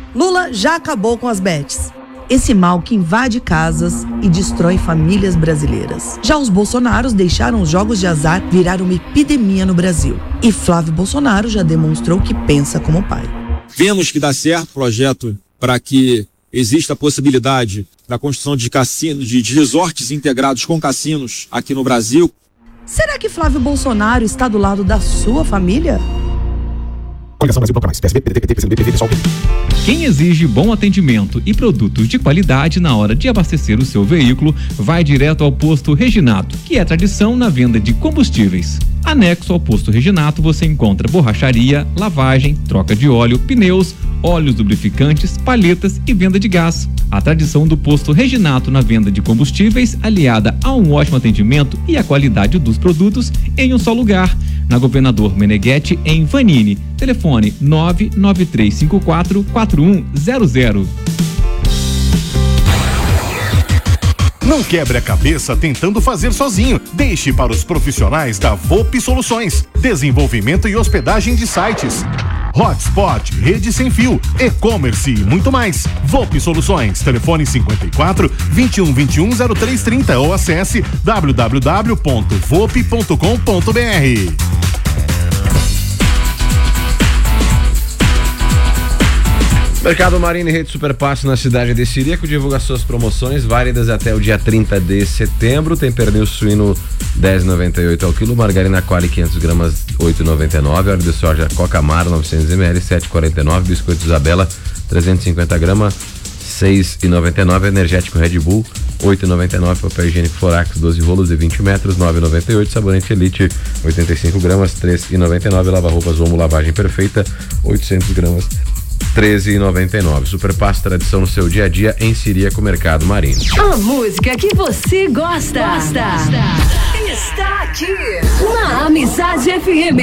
Lula já acabou com as bets. Esse mal que invade casas e destrói famílias brasileiras. Já os Bolsonaros deixaram os jogos de azar virar uma epidemia no Brasil. E Flávio Bolsonaro já demonstrou que pensa como pai. Vemos que dá certo o projeto para que exista a possibilidade da construção de cassinos, de resorts integrados com cassinos aqui no Brasil. Será que Flávio Bolsonaro está do lado da sua família? Coligação Brasil, mais PSB, PDT, PT, PCdoB, PV, PSOL. Quem exige bom atendimento e produtos de qualidade na hora de abastecer o seu veículo vai direto ao Posto Reginato, que é tradição na venda de combustíveis. Anexo ao Posto Reginato você encontra borracharia, lavagem, troca de óleo, pneus, óleos lubrificantes, palhetas e venda de gás. A tradição do Posto Reginato na venda de combustíveis, aliada a um ótimo atendimento e a qualidade dos produtos em um só lugar. Na Governador Meneghetti, em Vanini. Telefone 99354-4100. Não quebre a cabeça tentando fazer sozinho. Deixe para os profissionais da VoP Soluções. Desenvolvimento e hospedagem de sites, hotspot, rede sem fio, e-commerce e muito mais. VoP Soluções. Telefone 54 21 21 0330 ou acesse www.vop.com.br. Mercado Marino e Rede Superpasse na cidade de Siriaco divulga suas promoções válidas até o dia 30 de setembro. Tem pernil suíno 10,98 ao quilo, margarina Quali 500 gramas 8,99, óleo de soja Cocamar 900 ml 7,49, biscoito Isabela 350 gramas 6,99, energético Red Bull 8,99, papel higiênico Florax 12 rolos de 20 metros 9,98, sabonete Elite 85 gramas 3,99, lava-roupas Omo lavagem perfeita 800 gramas 13,99. Superpasse, tradição no seu dia a dia em Siriaco, Mercado Marino. A música que você gosta. Está aqui na Amizade FM.